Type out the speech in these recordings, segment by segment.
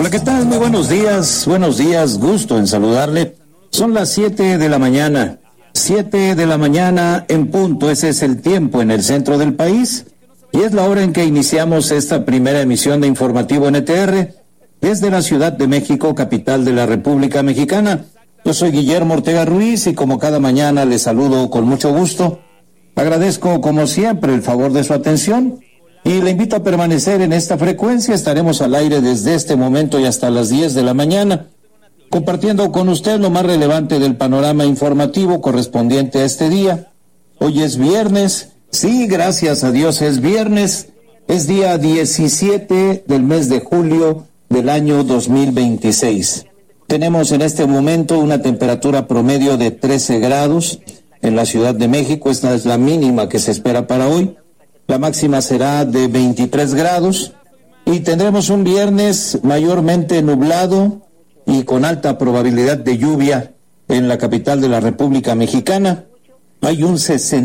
Hola, ¿qué tal? Muy buenos días, gusto en saludarle. Son las 7 de la mañana, 7 de la mañana en punto, ese es el tiempo en el centro del país, y es la hora en que iniciamos esta primera emisión de Informativo NTR, desde la Ciudad de México, capital de la República Mexicana. Yo soy Guillermo Ortega Ruiz y como cada mañana les saludo con mucho gusto. Agradezco como siempre el favor de su atención y le invito a permanecer en esta frecuencia. Estaremos al aire desde este momento y hasta las 10 de la mañana, compartiendo con usted lo más relevante del panorama informativo correspondiente a este día. Hoy es viernes, sí, gracias a Dios es viernes, es día 17 del mes de julio del año 2026. Tenemos en este momento una temperatura promedio de 13 grados en la Ciudad de México. Esta es la mínima que se espera para hoy. La máxima será de 23 grados y tendremos un viernes mayormente nublado y con alta probabilidad de lluvia en la capital de la República Mexicana. Hay un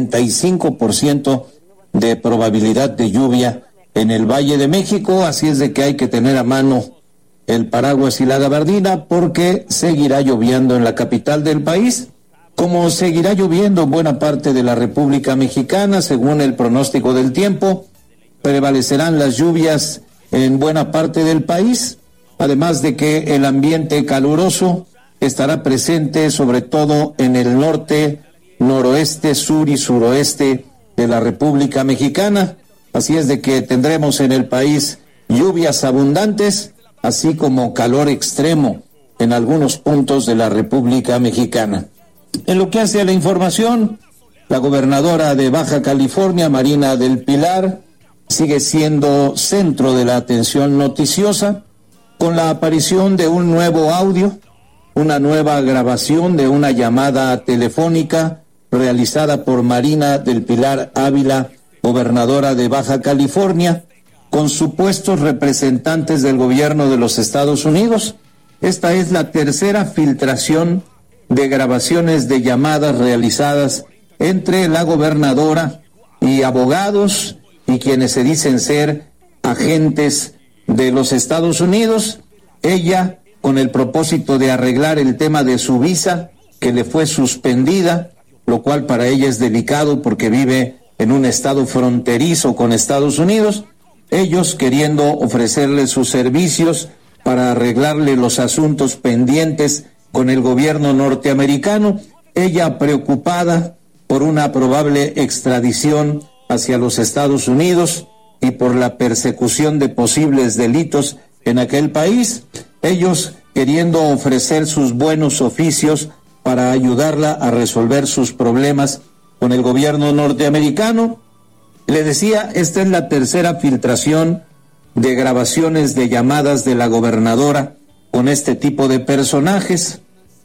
65% de probabilidad de lluvia en el Valle de México, así es de que hay que tener a mano el paraguas y la gabardina porque seguirá lloviendo en la capital del país, como seguirá lloviendo en buena parte de la República Mexicana. Según el pronóstico del tiempo, prevalecerán las lluvias en buena parte del país, además de que el ambiente caluroso estará presente sobre todo en el norte, noroeste, sur y suroeste de la República Mexicana. Así es de que tendremos en el país lluvias abundantes, así como calor extremo en algunos puntos de la República Mexicana. En lo que hace a la información, la gobernadora de Baja California, Marina del Pilar, sigue siendo centro de la atención noticiosa con la aparición de un nuevo audio, una nueva grabación de una llamada telefónica realizada por Marina del Pilar Ávila, gobernadora de Baja California, con supuestos representantes del gobierno de los Estados Unidos. Esta es la tercera filtración de grabaciones de llamadas realizadas entre la gobernadora y abogados y quienes se dicen ser agentes de los Estados Unidos. Ella, con el propósito de arreglar el tema de su visa, que le fue suspendida, lo cual para ella es delicado porque vive en un estado fronterizo con Estados Unidos, ellos queriendo ofrecerle sus servicios para arreglarle los asuntos pendientes con el gobierno norteamericano, ella preocupada por una probable extradición hacia los Estados Unidos y por la persecución de posibles delitos en aquel país, ellos queriendo ofrecer sus buenos oficios para ayudarla a resolver sus problemas con el gobierno norteamericano. Le decía, esta es la tercera filtración de grabaciones de llamadas de la gobernadora con este tipo de personajes.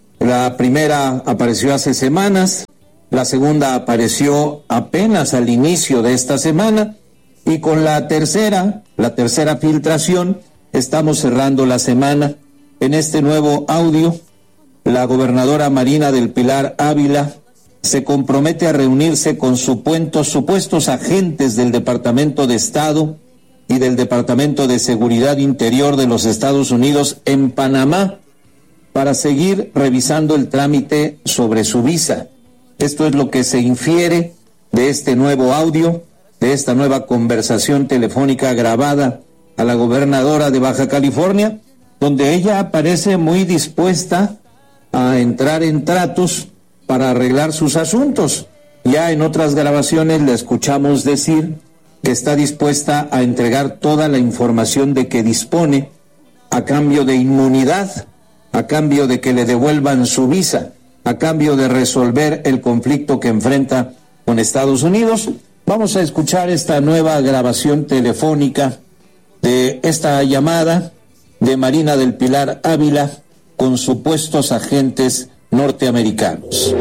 La primera apareció hace semanas, la segunda apareció apenas al inicio de esta semana, y con la tercera filtración, estamos cerrando la semana. En este nuevo audio, la gobernadora Marina del Pilar Ávila se compromete a reunirse con supuestos agentes del Departamento de Estado y del Departamento de Seguridad Interior de los Estados Unidos en Panamá para seguir revisando el trámite sobre su visa. Esto es lo que se infiere de este nuevo audio, de esta nueva conversación telefónica grabada a la gobernadora de Baja California, donde ella parece muy dispuesta a entrar en tratos para arreglar sus asuntos. Ya en otras grabaciones la escuchamos decir que está dispuesta a entregar toda la información de que dispone a cambio de inmunidad, a cambio de que le devuelvan su visa, a cambio de resolver el conflicto que enfrenta con Estados Unidos. Vamos a escuchar esta nueva grabación telefónica de esta llamada de Marina del Pilar Ávila con supuestos agentes norteamericanos.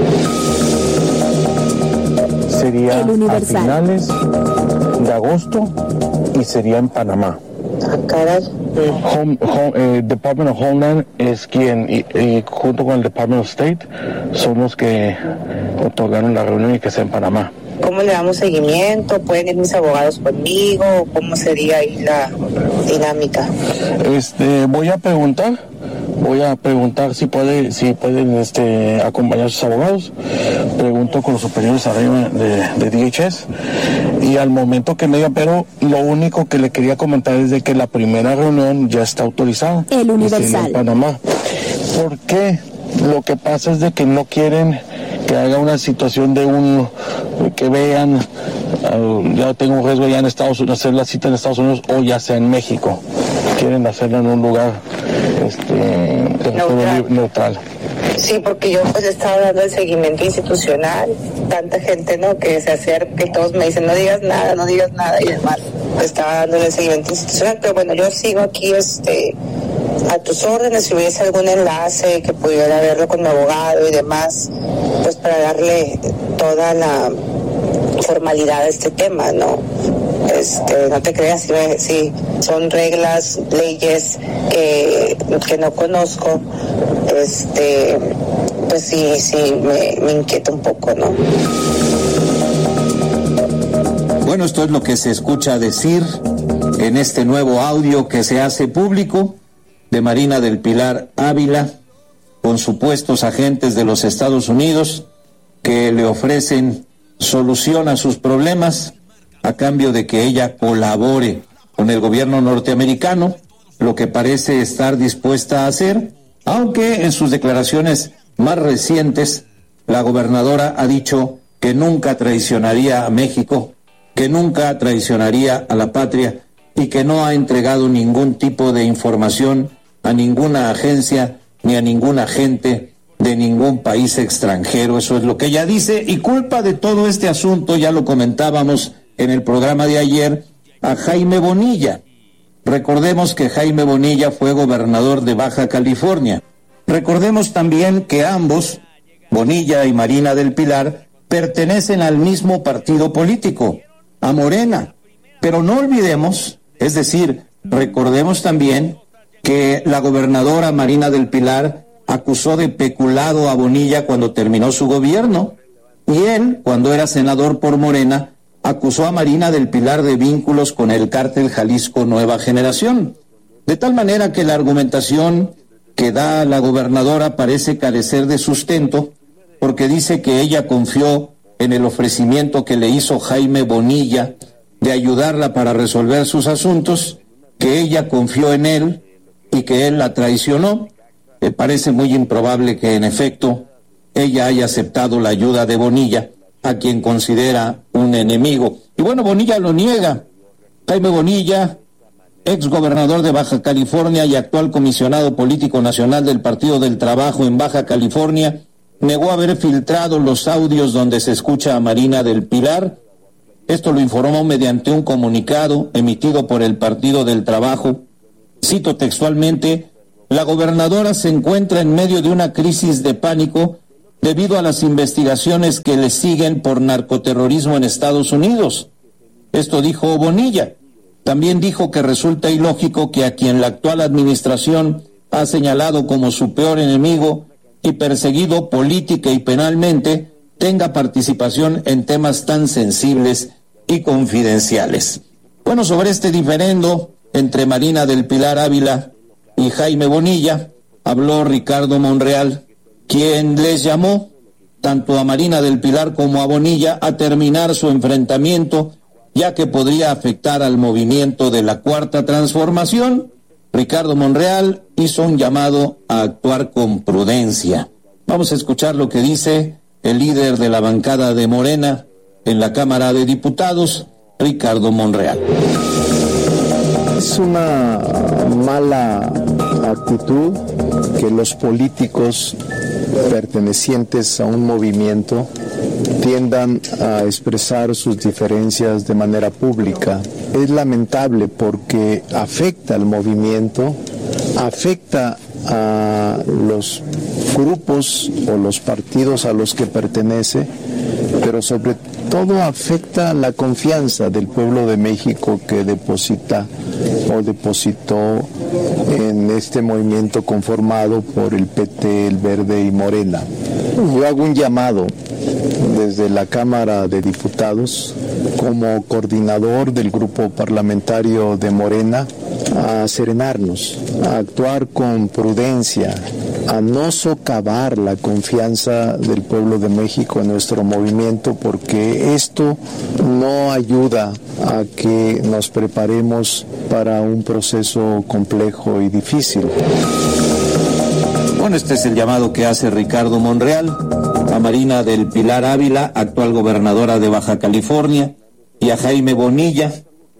Sería a finales de agosto y sería en Panamá. Caray. Department of Homeland es quien, y junto con el Department of State, son los que otorgaron la reunión y que sea en Panamá. ¿cómo le damos seguimiento? ¿Pueden ir mis abogados conmigo? ¿Cómo sería ahí la dinámica? Voy a preguntar si pueden acompañar a sus abogados. Pregunto con los superiores arriba de DHS, y al momento que me digan, pero lo único que le quería comentar es de que la primera reunión ya está autorizada. El Universal. En Panamá. ¿Por qué? Lo que pasa es de que no quieren que haga una situación de que vean, ya tengo un riesgo ya en Estados Unidos, hacer la cita en Estados Unidos o ya sea en México. Quieren hacerla en un lugar neutral. Sí, porque yo pues he estado dando el seguimiento institucional, tanta gente, ¿no?, que se acerca y todos me dicen, no digas nada, y demás. Estaba dando el seguimiento institucional, pero bueno, yo sigo aquí, a tus órdenes, si hubiese algún enlace que pudiera verlo con mi abogado y demás, pues para darle toda la formalidad a este tema, ¿no? No te creas, si son reglas, leyes que no conozco, pues sí me inquieta un poco, ¿no? Bueno, esto es lo que se escucha decir en este nuevo audio que se hace público de Marina del Pilar Ávila, con supuestos agentes de los Estados Unidos que le ofrecen solución a sus problemas a cambio de que ella colabore con el gobierno norteamericano, lo que parece estar dispuesta a hacer, aunque en sus declaraciones más recientes la gobernadora ha dicho que nunca traicionaría a México, que nunca traicionaría a la patria y que no ha entregado ningún tipo de información a ninguna agencia ni a ningún agente de ningún país extranjero. Eso es lo que ella dice, y culpa de todo este asunto, ya lo comentábamos en el programa de ayer, a Jaime Bonilla. Recordemos que Jaime Bonilla fue gobernador de Baja California. Recordemos también que ambos, Bonilla y Marina del Pilar, pertenecen al mismo partido político, a Morena. Pero no olvidemos, es decir, recordemos también que la gobernadora Marina del Pilar acusó de peculado a Bonilla cuando terminó su gobierno, y él, cuando era senador por Morena, acusó a Marina del Pilar de vínculos con el cártel Jalisco Nueva Generación. De tal manera que la argumentación que da la gobernadora parece carecer de sustento, porque dice que ella confió en el ofrecimiento que le hizo Jaime Bonilla de ayudarla para resolver sus asuntos, que ella confió en él y que él la traicionó. Me parece muy improbable que en efecto ella haya aceptado la ayuda de Bonilla, a quien considera un enemigo. Y bueno, Bonilla lo niega. Jaime Bonilla, ex gobernador de Baja California y actual comisionado político nacional del Partido del Trabajo en Baja California, negó haber filtrado los audios donde se escucha a Marina del Pilar. Esto lo informó mediante un comunicado emitido por el Partido del Trabajo. Cito textualmente: la gobernadora se encuentra en medio de una crisis de pánico debido a las investigaciones que le siguen por narcoterrorismo en Estados Unidos. Esto dijo Bonilla. También dijo que resulta ilógico que a quien la actual administración ha señalado como su peor enemigo y perseguido política y penalmente tenga participación en temas tan sensibles y confidenciales. Bueno, sobre este diferendo entre Marina del Pilar Ávila y Jaime Bonilla habló Ricardo Monreal, quien les llamó tanto a Marina del Pilar como a Bonilla a terminar su enfrentamiento, ya que podría afectar al movimiento de la Cuarta Transformación. Ricardo Monreal hizo un llamado a actuar con prudencia. Vamos a escuchar lo que dice el líder de la bancada de Morena en la Cámara de Diputados, Ricardo Monreal. Es una mala actitud que los políticos pertenecientes a un movimiento tiendan a expresar sus diferencias de manera pública. Es lamentable porque afecta al movimiento, afecta a los grupos o los partidos a los que pertenece, pero sobre todo afecta la confianza del pueblo de México que deposita o depositó en este movimiento conformado por el PT, el Verde y Morena. Yo hago un llamado desde la Cámara de Diputados, como coordinador del grupo parlamentario de Morena, a serenarnos, a actuar con prudencia, a no socavar la confianza del pueblo de México en nuestro movimiento, porque esto no ayuda a que nos preparemos para un proceso complejo y difícil. Bueno, este es el llamado que hace Ricardo Monreal a Marina del Pilar Ávila, actual gobernadora de Baja California, y a Jaime Bonilla,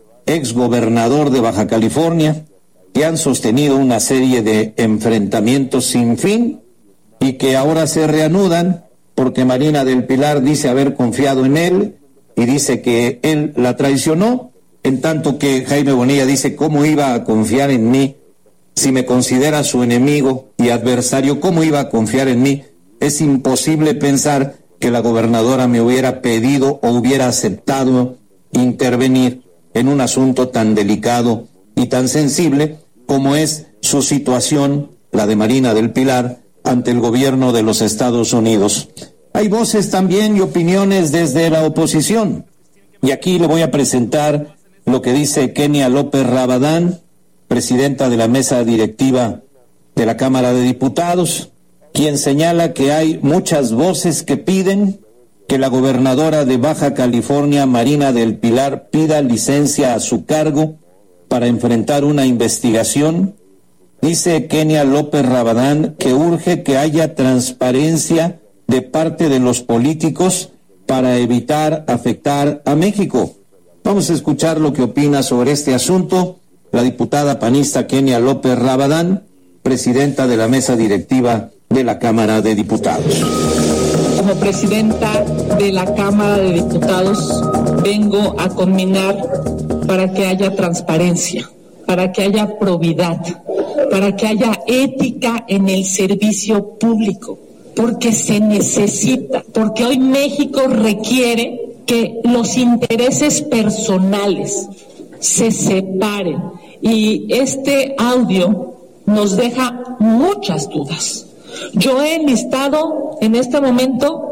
ex gobernador de Baja California, que han sostenido una serie de enfrentamientos sin fin y que ahora se reanudan porque Marina del Pilar dice haber confiado en él y dice que él la traicionó, en tanto que Jaime Bonilla dice: ¿cómo iba a confiar en mí si me considera su enemigo y adversario? ¿Cómo iba a confiar en mí? Es imposible pensar que la gobernadora me hubiera pedido o hubiera aceptado intervenir en un asunto tan delicado y tan sensible como es su situación, la de Marina del Pilar, ante el gobierno de los Estados Unidos. Hay voces también y opiniones desde la oposición, y aquí le voy a presentar lo que dice Kenia López Rabadán, presidenta de la mesa directiva de la Cámara de Diputados, quien señala que hay muchas voces que piden que la gobernadora de Baja California, Marina del Pilar, pida licencia a su cargo para enfrentar una investigación. Dice Kenia López Rabadán que urge que haya transparencia de parte de los políticos para evitar afectar a México. Vamos a escuchar lo que opina sobre este asunto la diputada panista Kenia López Rabadán, presidenta de la mesa directiva de la Cámara de Diputados. Como presidenta de la Cámara de Diputados, vengo a conminar para que haya transparencia, para que haya probidad, para que haya ética en el servicio público, porque se necesita, porque hoy México requiere que los intereses personales se separen, y este audio nos deja muchas dudas. Yo he enlistado en este momento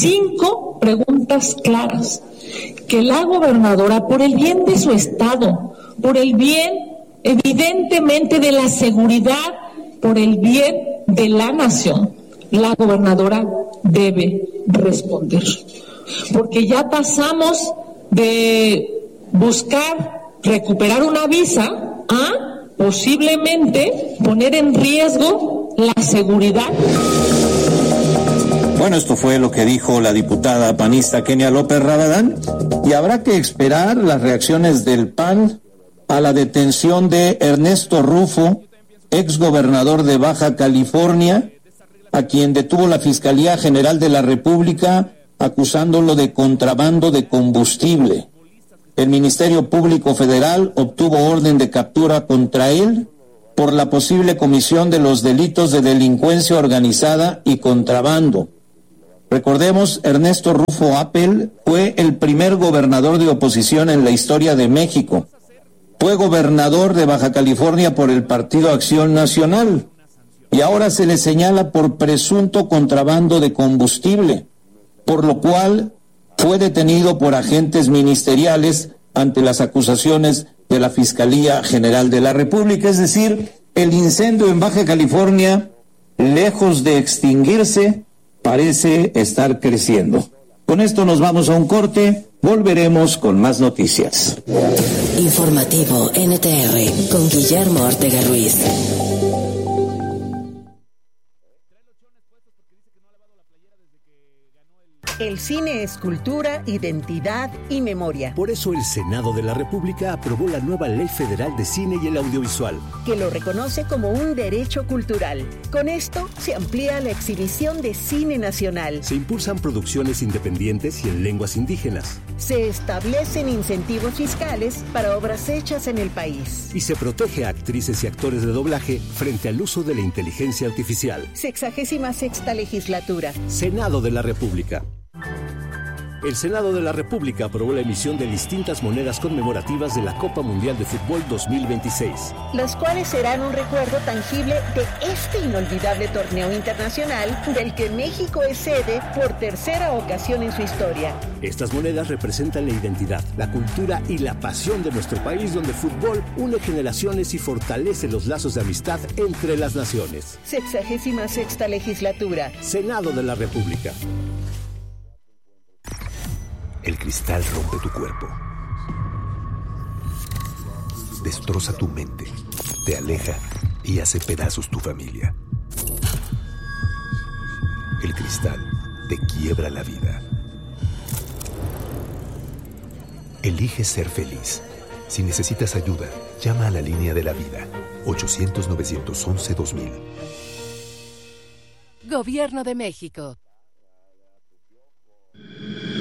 5 preguntas claras que la gobernadora, por el bien de su estado, por el bien evidentemente de la seguridad, por el bien de la nación, la gobernadora debe responder. Porque ya pasamos de buscar recuperar una visa a posiblemente poner en riesgo la seguridad. Bueno, esto fue lo que dijo la diputada panista Kenia López Rabadán, y habrá que esperar las reacciones del PAN a la detención de Ernesto Rufo, ex gobernador de Baja California, a quien detuvo la Fiscalía General de la República acusándolo de contrabando de combustible. El Ministerio Público Federal obtuvo orden de captura contra él por la posible comisión de los delitos de delincuencia organizada y contrabando. Recordemos, Ernesto Rufo Appel fue el primer gobernador de oposición en la historia de México. Fue gobernador de Baja California por el Partido Acción Nacional y ahora se le señala por presunto contrabando de combustible, por lo cual fue detenido por agentes ministeriales ante las acusaciones de la Fiscalía General de la República. Es decir, el incendio en Baja California, lejos de extinguirse, parece estar creciendo. Con esto nos vamos a un corte, volveremos con más noticias. Informativo NTR con Guillermo Ortega Ruiz. El cine es cultura, identidad y memoria. Por eso el Senado de la República aprobó la nueva Ley Federal de Cine y el Audiovisual, que lo reconoce como un derecho cultural. Con esto se amplía la exhibición de cine nacional. Se impulsan producciones independientes y en lenguas indígenas. Se establecen incentivos fiscales para obras hechas en el país. Y se protege a actrices y actores de doblaje frente al uso de la inteligencia artificial. 66ª legislatura. Senado de la República. El Senado de la República aprobó la emisión de distintas monedas conmemorativas de la Copa Mundial de Fútbol 2026. Las cuales serán un recuerdo tangible de este inolvidable torneo internacional del que México es sede por tercera ocasión en su historia. Estas monedas representan la identidad, la cultura y la pasión de nuestro país, donde el fútbol une generaciones y fortalece los lazos de amistad entre las naciones. 66ª legislatura. Senado de la República. El cristal rompe tu cuerpo, destroza tu mente, te aleja y hace pedazos tu familia. El cristal te quiebra la vida. Elige ser feliz. Si necesitas ayuda, llama a la línea de la vida, 800-911-2000. Gobierno de México.